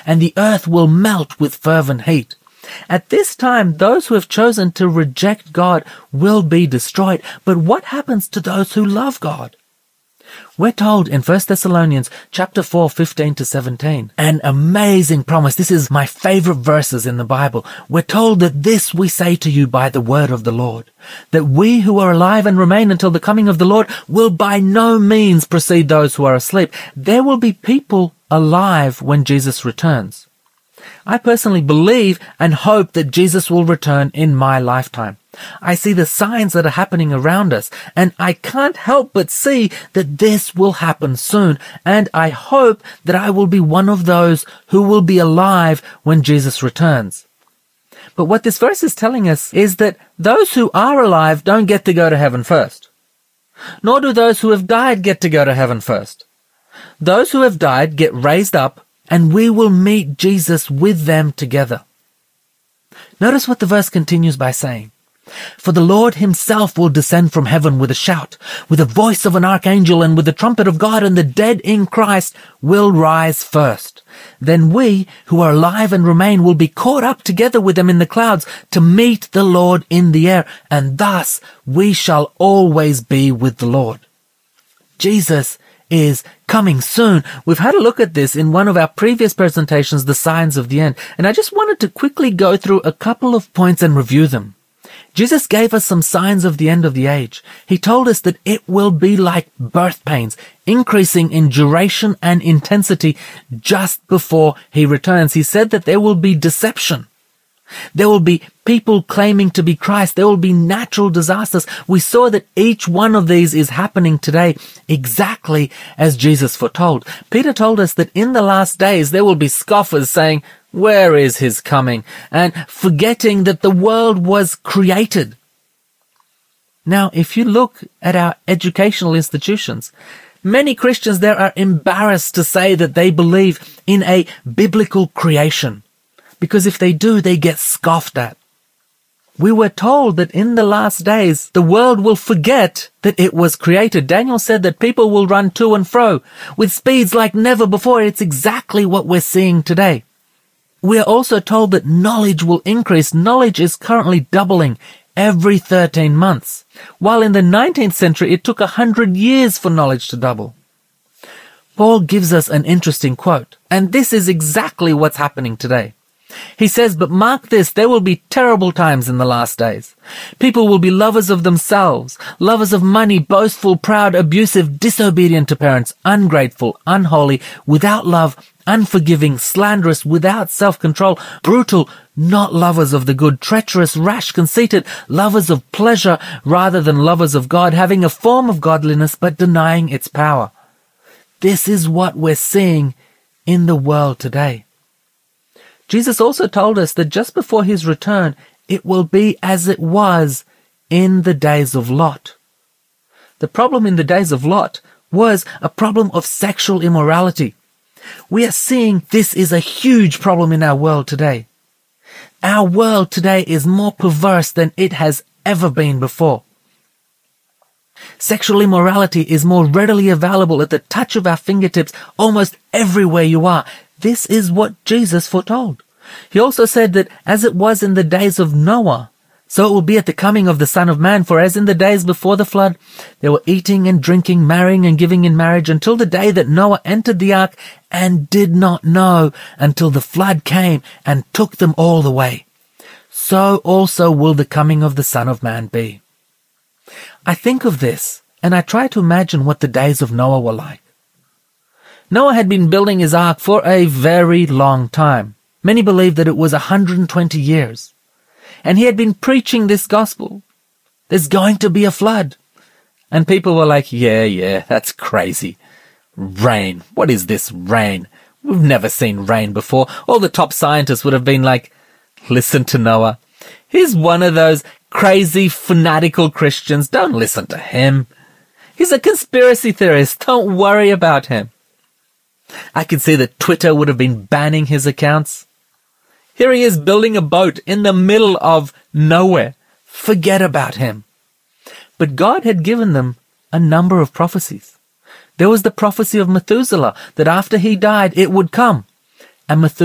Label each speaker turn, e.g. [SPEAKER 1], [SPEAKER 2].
[SPEAKER 1] and the earth will melt with fervent heat. At this time, those who have chosen to reject God will be destroyed. But what happens to those who love God? We're told in 1 Thessalonians chapter 4, 15 to 17, an amazing promise. This is my favorite verses in the Bible. We're told that this we say to you by the word of the Lord, that we who are alive and remain until the coming of the Lord will by no means precede those who are asleep. There will be people alive when Jesus returns. I personally believe and hope that Jesus will return in my lifetime. I see the signs that are happening around us, and I can't help but see that this will happen soon, and I hope that I will be one of those who will be alive when Jesus returns. But what this verse is telling us is that those who are alive don't get to go to heaven first. Nor do those who have died get to go to heaven first. Those who have died get raised up, and we will meet Jesus with them together. Notice what the verse continues by saying. For the Lord himself will descend from heaven with a shout, with the voice of an archangel, and with the trumpet of God, and the dead in Christ will rise first. Then we, who are alive and remain, will be caught up together with them in the clouds to meet the Lord in the air, and thus we shall always be with the Lord. Jesus is coming soon. We've had a look at this in one of our previous presentations, The Signs of the End, and I just wanted to quickly go through a couple of points and review them. Jesus gave us some signs of the end of the age. He told us that it will be like birth pains, increasing in duration and intensity just before he returns. He said that there will be deception. There will be people claiming to be Christ. There will be natural disasters. We saw that each one of these is happening today exactly as Jesus foretold. Peter told us that in the last days there will be scoffers saying, "Where is his coming?" and forgetting that the world was created. Now, if you look at our educational institutions, many Christians there are embarrassed to say that they believe in a biblical creation, because if they do, they get scoffed at. We were told that in the last days, the world will forget that it was created. Daniel said that people will run to and fro with speeds like never before. It's exactly what we're seeing today. We are also told that knowledge will increase. Knowledge is currently doubling every 13 months, while in the 19th century it took 100 years for knowledge to double. Paul gives us an interesting quote, and this is exactly what's happening today. He says, "But mark this, there will be terrible times in the last days. People will be lovers of themselves, lovers of money, boastful, proud, abusive, disobedient to parents, ungrateful, unholy, without love, unforgiving, slanderous, without self-control, brutal, not lovers of the good, treacherous, rash, conceited, lovers of pleasure rather than lovers of God, having a form of godliness but denying its power." This is what we're seeing in the world today. Jesus also told us that just before his return, it will be as it was in the days of Lot. The problem in the days of Lot was a problem of sexual immorality. We are seeing this is a huge problem in our world today. Our world today is more perverse than it has ever been before. Sexual immorality is more readily available at the touch of our fingertips almost everywhere you are. This is what Jesus foretold. He also said that as it was in the days of Noah, so it will be at the coming of the Son of Man. For as in the days before the flood, they were eating and drinking, marrying and giving in marriage until the day that Noah entered the ark, and did not know until the flood came and took them all away. So also will the coming of the Son of Man be. I think of this, and I try to imagine what the days of Noah were like. Noah had been building his ark for a very long time. Many believe that it was 120 years. And he had been preaching this gospel. There's going to be a flood. And people were like, yeah, that's crazy. Rain. What is this rain? We've never seen rain before. All the top scientists would have been like, listen to Noah. He's one of those crazy, fanatical Christians. Don't listen to him. He's a conspiracy theorist. Don't worry about him. I can see that Twitter would have been banning his accounts. Here he is building a boat in the middle of nowhere. Forget about him. But God had given them a number of prophecies. There was the prophecy of Methuselah, that after he died, it would come. And Methuselah